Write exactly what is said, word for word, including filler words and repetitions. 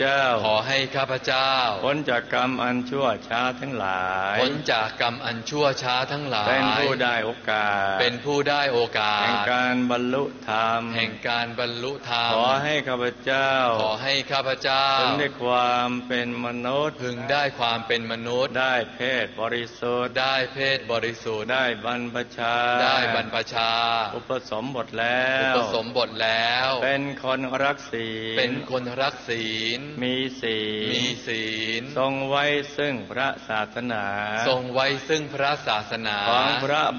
เจ้าขอให้ข้าพเจ้าพ้นจากกรรมอันชั่วช้าทั้งหลายพ้นจากกรรมอันชั่วช้าทั้งหลายเป็นผู้ได้โอกาสเป็นผู้ได้โอกาสแห่งการบรรลุธรรมแห่งการบรรลุธรรมขอให้ข้าพเจ้าขอให้ข้าพเจ้าพึงได้ความเป็นมนุษย์พึงได้ความเป็นมนุษย์ได้เพศบริสุทธิ์ได้เพศบริสุทธิ์ได้บรรพชาได้บรรพชาอุปสมบทแล้วอุปสมบทแล้วเป็นคนรักศีลเป็นคนรักศีลมีศีลมีศีลทรงไว้ซึ่งพระศาสนาทรงไว้ซึ่งพระศาสนาของพระ